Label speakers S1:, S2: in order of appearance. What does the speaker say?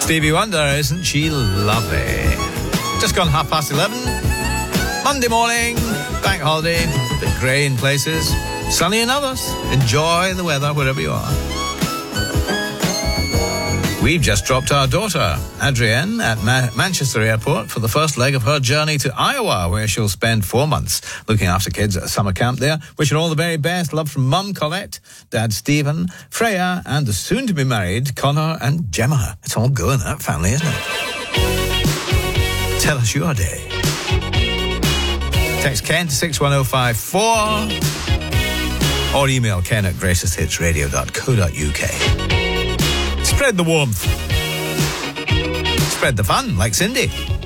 S1: Stevie Wonder, isn't she lovely? Just gone 11:30. Monday morning, bank holiday, a bit grey in places, sunny in others. Enjoy the weather wherever you are. We've just dropped our daughter, Adrienne, at Manchester Airport for the first leg of her journey to Iowa, where she'll spend 4 months looking after kids at a summer camp there. Wishing all the very best. Love from Mum Colette, Dad Stephen, Freya, and the soon-to-be-married Connor and Gemma. It's all good in that family, isn't it? Tell us your day. Text Ken to 61054 or email ken@graciousHitsRadio.co.uk. Spread the warmth. Spread the fun, like Cindy.